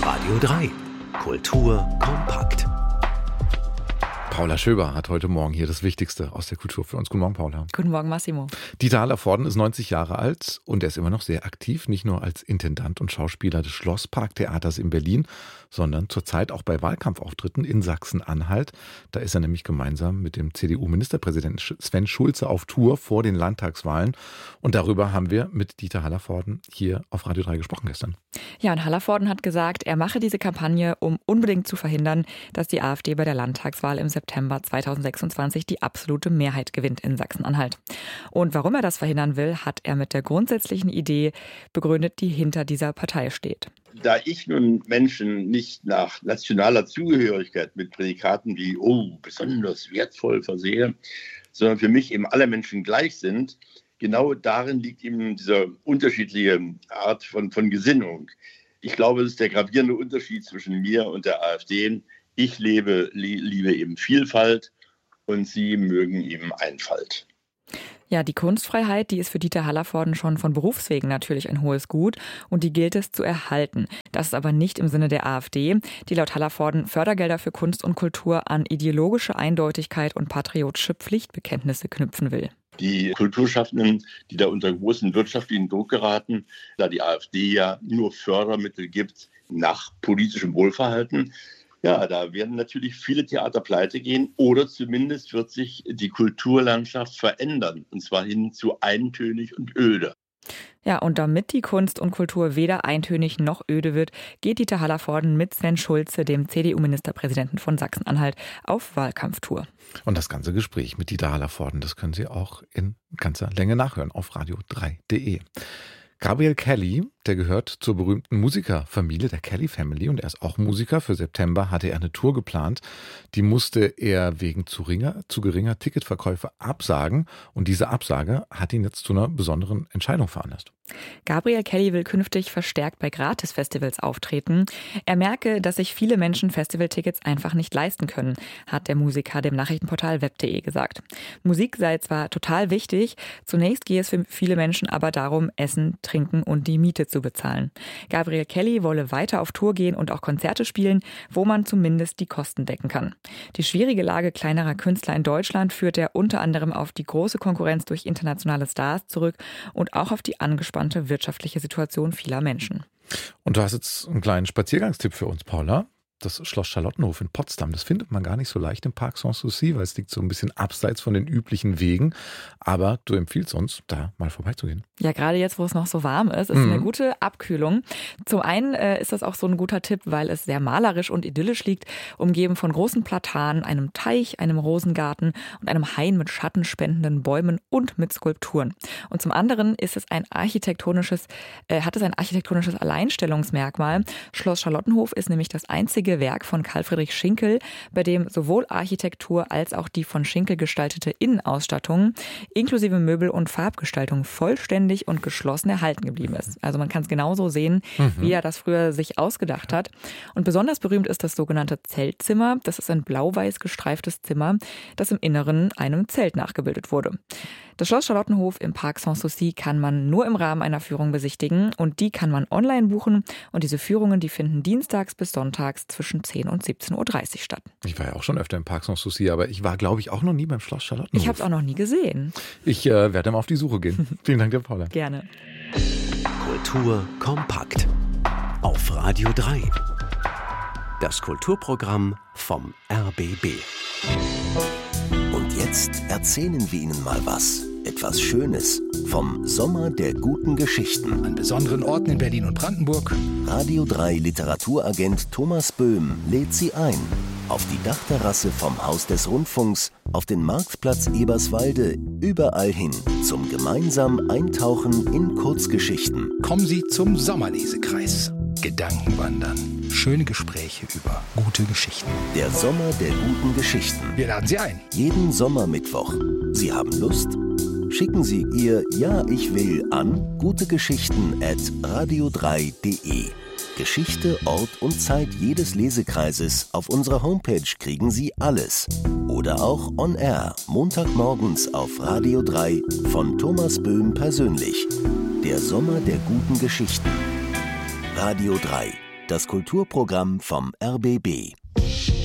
Radio 3. Kultur kompakt. Paula Schöber hat heute Morgen hier das Wichtigste aus der Kultur für uns. Guten Morgen, Paula. Guten Morgen, Massimo. Dieter Hallervorden ist 90 Jahre alt und er ist immer noch sehr aktiv, nicht nur als Intendant und Schauspieler des Schlossparktheaters in Berlin, sondern zurzeit auch bei Wahlkampfauftritten in Sachsen-Anhalt. Da ist er nämlich gemeinsam mit dem CDU-Ministerpräsidenten Sven Schulze auf Tour vor den Landtagswahlen. Und darüber haben wir mit Dieter Hallervorden hier auf Radio 3 gesprochen gestern. Ja, und Hallervorden hat gesagt, er mache diese Kampagne, um unbedingt zu verhindern, dass die AfD bei der Landtagswahl im September 2026 die absolute Mehrheit gewinnt in Sachsen-Anhalt. Und warum er das verhindern will, hat er mit der grundsätzlichen Idee begründet, die hinter dieser Partei steht. Da ich nun Menschen nicht nach nationaler Zugehörigkeit mit Prädikaten wie besonders wertvoll versehe, sondern für mich eben alle Menschen gleich sind, genau darin liegt eben diese unterschiedliche Art von Gesinnung. Ich glaube, es ist der gravierende Unterschied zwischen mir und der AfD. Ich liebe eben Vielfalt und sie mögen eben Einfalt. Ja, die Kunstfreiheit, die ist für Dieter Hallervorden schon von Berufswegen natürlich ein hohes Gut und die gilt es zu erhalten. Das ist aber nicht im Sinne der AfD, die laut Hallervorden Fördergelder für Kunst und Kultur an ideologische Eindeutigkeit und patriotische Pflichtbekenntnisse knüpfen will. Die Kulturschaffenden, die da unter großen wirtschaftlichen Druck geraten, da die AfD ja nur Fördermittel gibt nach politischem Wohlverhalten, ja, da werden natürlich viele Theater pleite gehen oder zumindest wird sich die Kulturlandschaft verändern, und zwar hin zu eintönig und öde. Ja, und damit die Kunst und Kultur weder eintönig noch öde wird, geht Dieter Hallervorden mit Sven Schulze, dem CDU-Ministerpräsidenten von Sachsen-Anhalt, auf Wahlkampftour. Und das ganze Gespräch mit Dieter Hallervorden, das können Sie auch in ganzer Länge nachhören auf radio3.de. Gabriel Kelly, der gehört zur berühmten Musikerfamilie, der Kelly Family, und er ist auch Musiker. Für September hatte er eine Tour geplant. Die musste er wegen zu geringer Ticketverkäufe absagen. Und diese Absage hat ihn jetzt zu einer besonderen Entscheidung veranlasst. Gabriel Kelly will künftig verstärkt bei Gratisfestivals auftreten. Er merke, dass sich viele Menschen Festivaltickets einfach nicht leisten können, hat der Musiker dem Nachrichtenportal web.de gesagt. Musik sei zwar total wichtig, zunächst gehe es für viele Menschen aber darum, Essen, Trinken und die Miete zu bezahlen. Gabriel Kelly wolle weiter auf Tour gehen und auch Konzerte spielen, wo man zumindest die Kosten decken kann. Die schwierige Lage kleinerer Künstler in Deutschland führt er unter anderem auf die große Konkurrenz durch internationale Stars zurück und auch auf die angespannte wirtschaftliche Situation vieler Menschen. Und du hast jetzt einen kleinen Spaziergangstipp für uns, Paula. Das Schloss Charlottenhof in Potsdam, das findet man gar nicht so leicht im Park Sanssouci, weil es liegt so ein bisschen abseits von den üblichen Wegen. Aber du empfiehlst uns, da mal vorbeizugehen. Ja, gerade jetzt, wo es noch so warm ist eine gute Abkühlung. Zum einen ist das auch so ein guter Tipp, weil es sehr malerisch und idyllisch liegt, umgeben von großen Platanen, einem Teich, einem Rosengarten und einem Hain mit schattenspendenden Bäumen und mit Skulpturen. Und zum anderen ist es hat es ein architektonisches Alleinstellungsmerkmal. Schloss Charlottenhof ist nämlich das einzige Werk von Karl Friedrich Schinkel, bei dem sowohl Architektur als auch die von Schinkel gestaltete Innenausstattung inklusive Möbel- und Farbgestaltung vollständig und geschlossen erhalten geblieben ist. Also man kann es genauso sehen, wie er das früher sich ausgedacht hat. Und besonders berühmt ist das sogenannte Zeltzimmer. Das ist ein blau-weiß gestreiftes Zimmer, das im Inneren einem Zelt nachgebildet wurde. Das Schloss Charlottenhof im Park Sanssouci kann man nur im Rahmen einer Führung besichtigen und die kann man online buchen und diese Führungen, die finden dienstags bis sonntags zwischen 10 und 17.30 Uhr statt. Ich war ja auch schon öfter im Park Sanssouci, aber ich war, glaube ich, auch noch nie beim Schloss Charlottenhof. Ich habe es auch noch nie gesehen. Ich werde mal auf die Suche gehen. Vielen Dank dir, Paula. Gerne. Kultur kompakt. Auf Radio 3. Das Kulturprogramm vom RBB. Und jetzt erzählen wir Ihnen mal was. Etwas Schönes vom Sommer der guten Geschichten. An besonderen Orten in Berlin und Brandenburg. Radio 3 Literaturagent Thomas Böhm lädt Sie ein. Auf die Dachterrasse vom Haus des Rundfunks, auf den Marktplatz Eberswalde, überall hin zum gemeinsamen Eintauchen in Kurzgeschichten. Kommen Sie zum Sommerlesekreis. Gedankenwandern. Schöne Gespräche über gute Geschichten. Der Sommer der guten Geschichten. Wir laden Sie ein. Jeden Sommermittwoch. Sie haben Lust? Schicken Sie Ihr Ja, ich will an gutegeschichten@radio3.de. Geschichte, Ort und Zeit jedes Lesekreises auf unserer Homepage kriegen Sie alles. Oder auch on air, Montagmorgens auf Radio 3 von Thomas Böhm persönlich. Der Sommer der guten Geschichten. Radio 3. Das Kulturprogramm vom RBB.